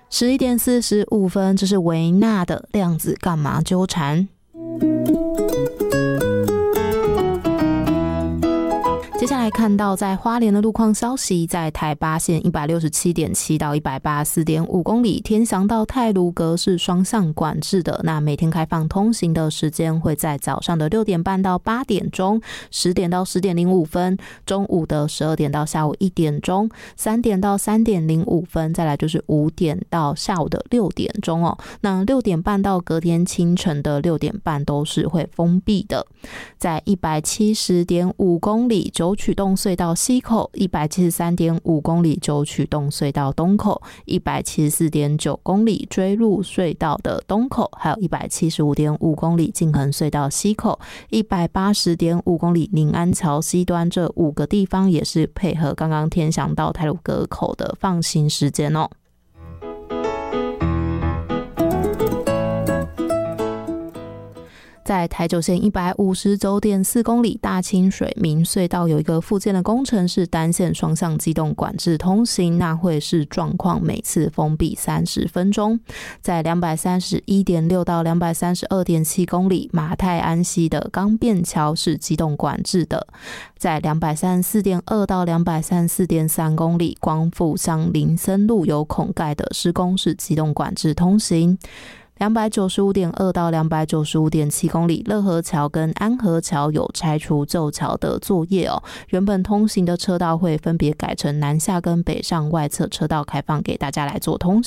11点45分，这是维纳的量子干嘛纠缠。接下来看到在花莲的路况消息，在台八线 167.7 到 184.5 公里，天祥到太鲁阁是双向管制的，那每天开放通行的时间会在早上的6点半到8点钟，10点到10点05分，中午的12点到下午1点钟，3点到3点05分，再来就是5点到下午的6点钟哦。那6点半到隔天清晨的6点半都是会封闭的。在 170.5 公里九曲洞隧道西口， 173.5 公里九曲洞隧道东口， 174.9 公里追鹿隧道的东口，还有 175.5 公里静衡隧道西口， 180.5 公里宁安桥西端，这5个地方也是配合刚刚天祥到太鲁阁口的放行时间哦。在台九线 159.4 公里大清水明隧道有一个复建的工程，是单线双向机动管制通行，那会是状况每次封闭30分钟。在 231.6 到 232.7 公里马太安溪的钢便桥是机动管制的。在 234.2 到 234.3 公里光复乡林森路有孔盖的施工，是机动管制通行。295.2 到 295.7 公里乐和桥跟安和桥有拆除旧桥的作业哦，原本通行的车道会分别改成南下跟北上外侧车道开放给大家来做通行。